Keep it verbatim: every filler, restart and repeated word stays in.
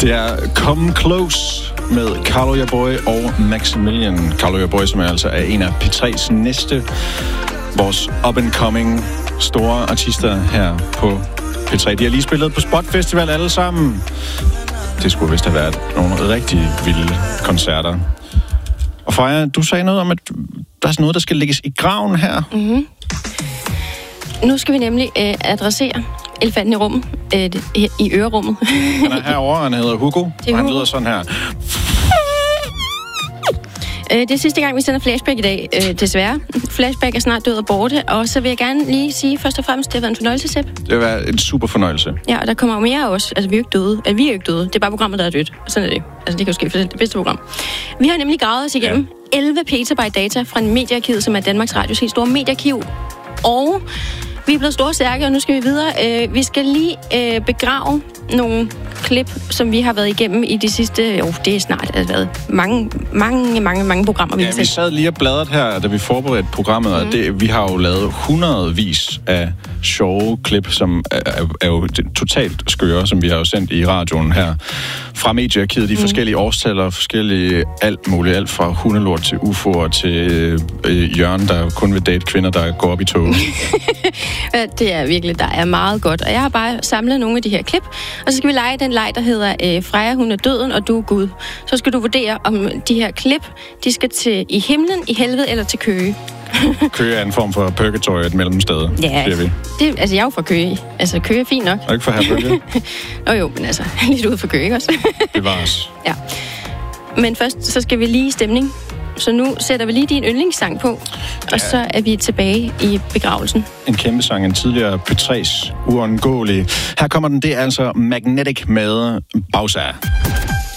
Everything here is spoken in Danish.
Det er Come Close med Carlo Yaboy og Maximilian. Carlo Yaboy, som er altså er en af P tre's næste, vores up-and-coming store artister her på P tre. De har lige spillet på Spot Festival alle sammen. Det skulle vist have været nogle rigtig vilde koncerter. Og Freja, du sagde noget om, at der er noget, der skal lægges i graven her. Mm-hmm. Nu skal vi nemlig øh, adressere elefanten i rummet, øh, i ørerummet. Han er herovre, han hedder Hugo, og han lyder sådan her. Øh, det er sidste gang, vi sender Flashback i dag, øh, desværre. Flashback er snart død og borte, og så vil jeg gerne lige sige først og fremmest, det har været en fornøjelse, Sepp. Det har været en super fornøjelse. Ja, og der kommer mere også. Altså, vi er jo ikke døde. Altså, vi er jo ikke døde. Det er bare programmet, der er dødt. Sådan er det. Altså, det kan jo ske for det bedste program. Vi har nemlig gravet os igennem ja. elleve petabyte data fra en mediearkiv, som er Danmarks Radios helt store mediearkiv. Og vi er blevet store stærke, og nu skal vi videre. Øh, vi skal lige øh, begrave nogle klip, som vi har været igennem i de sidste... Jo, det er snart altså, været mange, mange, mange, mange programmer, vi ja, har set. Vi sad lige og bladret her, da vi forberedte programmet, mm. og det, vi har jo lavet hundredvis af sjove klip, som er, er, er jo totalt skøre, som vi har jo sendt i radioen her fra mediearkivet. De mm. forskellige årstaller, forskellige alt muligt, alt fra hundelort til U F O'er til øh, Jørgen, der kun vil date kvinder, der går op i toget. Det er virkelig, der er meget godt. Og jeg har bare samlet nogle af de her klip, og så skal vi lege den leg, der hedder øh, Freja, hun er døden, og du er Gud. Så skal du vurdere, om de her klip, de skal til i himlen, i helvede eller til Køge. Køge er en form for purgatory, et mellemsted, ja, siger vi. Det, altså, jeg er jo fra Køge. Altså, Køge er fint nok. Og ikke for her Bølge? Nå jo, men altså, lidt ude for Køge, ikke også? Bevares. Ja. Men først, så skal vi lige i stemning. Så nu sætter vi lige din yndlingssang på, ja. Og så er vi tilbage i begravelsen. En kæmpe sang, en tidligere P tre's uundgåelige. Her kommer den, det er altså Magnetic med Bausa.